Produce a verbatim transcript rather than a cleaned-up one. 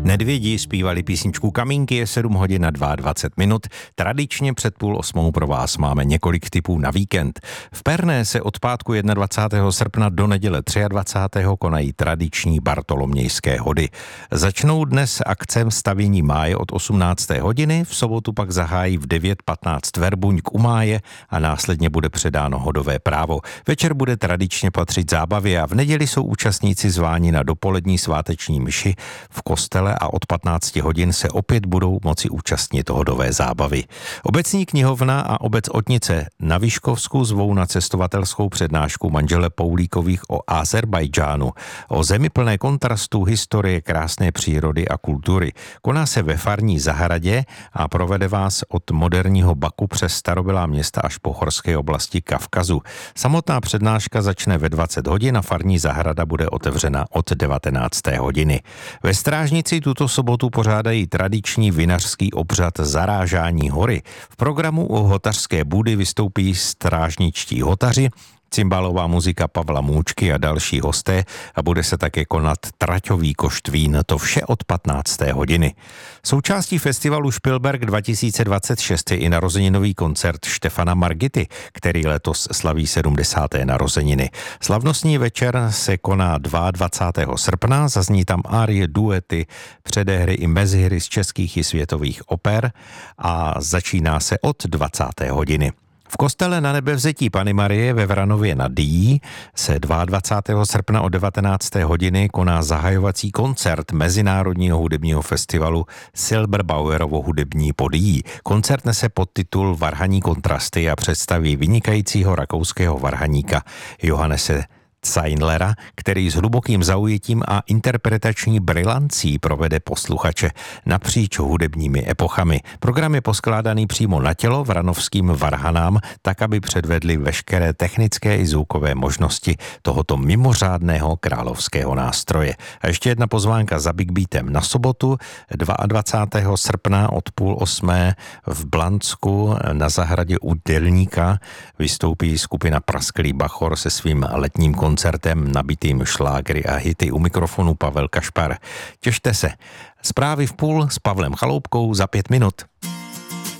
Nedvědi zpívali písničku Kamínky, je sedm hodin a dvacet dva minut. Tradičně před půl osmou pro vás máme několik tipů na víkend. V Perné se od pátku dvacátého prvního srpna do neděle dvacátého třetího konají tradiční bartolomějské hody. Začnou dnes akcem stavění máje od osmnácté hodiny, v sobotu pak zahájí v devět patnáct verbuňk u máje a následně bude předáno hodové právo. Večer bude tradičně patřit zábavě a v neděli jsou účastníci zváni na dopolední sváteční mši v kostele a od patnácti hodin se opět budou moci účastnit hodové zábavy. Obecní knihovna a obec Otnice na Vyškovsku zvou na cestovatelskou přednášku manžele Poulíkových o Azerbajdžánu, o zemi plné kontrastů, historie, krásné přírody a kultury. Koná se ve farní zahradě a provede vás od moderního Baku přes starobylá města až po horské oblasti Kavkazu. Samotná přednáška začne ve dvacet hodin a farní zahrada bude otevřena od devatenácté hodiny. Ve Strážnici tuto sobotu pořádají tradiční vinařský obřad zarážání hory. V programu u hotařské bůdy vystoupí strážničtí hotaři, cymbálová muzika Pavla Můčky a další hosté a bude se také konat traťový koštvín, to vše od patnácté hodiny. Součástí festivalu Špilberk dva tisíce dvacet šest je i narozeninový koncert Štefana Margity, který letos slaví sedmdesáté narozeniny. Slavnostní večer se koná dvacátého druhého srpna, zazní tam árie, duety, předehry i mezihry z českých i světových oper a začíná se od dvacáté hodiny. V kostele Na Nebevzetí Panny Marie ve Vranově nad Dyjí se dvacátého druhého srpna od devatenácté hodiny koná zahajovací koncert Mezinárodního hudebního festivalu Silberbauerovo hudební Podyjí. Koncert nese podtitul Varhaní kontrasty a představí vynikajícího rakouského varhaníka Johannese Zeinlera, který s hlubokým zaujetím a interpretační brilancí provede posluchače napříč hudebními epochami. Program je poskládaný přímo na tělo vranovským varhanám, tak, aby předvedli veškeré technické i zvukové možnosti tohoto mimořádného královského nástroje. A ještě jedna pozvánka za Big Beatem na sobotu dvacátého druhého srpna od půl osmé v Blansku na zahradě u Dělníka vystoupí skupina Prasklý bachor se svým letním koncertem koncertem nabitým šlágry a hity. U mikrofonu Pavel Kašpar. Těšte se. Zprávy v půl s Pavlem Chaloupkou za pět minut.